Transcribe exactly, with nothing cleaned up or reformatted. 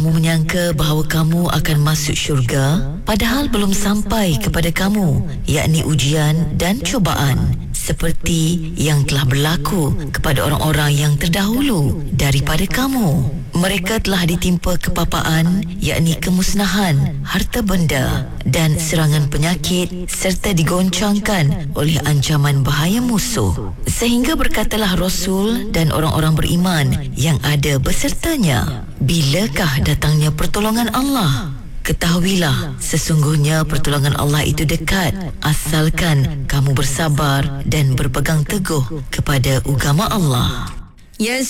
Kamu menyangka bahawa kamu akan masuk syurga, padahal belum sampai kepada kamu, yakni ujian dan cubaan, seperti yang telah berlaku kepada orang-orang yang terdahulu daripada kamu. Mereka telah ditimpa kepapaan, yakni kemusnahan, harta benda dan serangan penyakit, serta digoncangkan oleh ancaman bahaya musuh. Sehingga berkatalah Rasul dan orang-orang beriman yang ada besertanya, bilakah datangnya pertolongan Allah? Ketahuilah, sesungguhnya pertolongan Allah itu dekat, asalkan kamu bersabar dan berpegang teguh kepada agama Allah. Ya